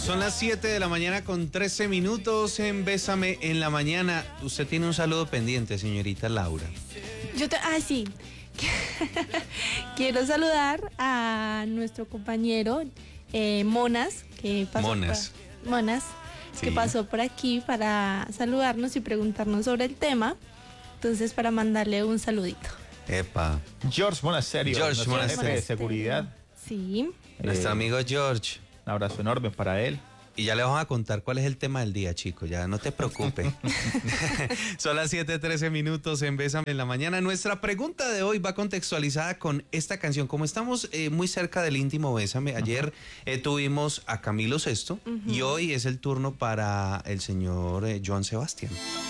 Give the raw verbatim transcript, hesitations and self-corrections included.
Son las siete de la mañana con trece minutos en Bésame en la Mañana. Usted tiene un saludo pendiente, señorita Laura. Yo te, ah, sí. Quiero saludar a nuestro compañero eh, Monas, que pasó Monas. Por, Monas, sí. que pasó por aquí para saludarnos y preguntarnos sobre el tema. Entonces, para mandarle un saludito. Epa. George Monasterio, George nuestro jefe de seguridad. Sí. Nuestro Eh, amigo George. Un abrazo enorme para él. Y ya le vamos a contar cuál es el tema del día, chicos. Ya no te preocupes. Son las siete trece minutos en Bésame en la Mañana. Nuestra pregunta de hoy va contextualizada con esta canción. Como estamos eh, muy cerca del íntimo Bésame, ayer uh-huh. eh, tuvimos a Camilo Sesto uh-huh. y hoy es el turno para el señor eh, Joan Sebastián.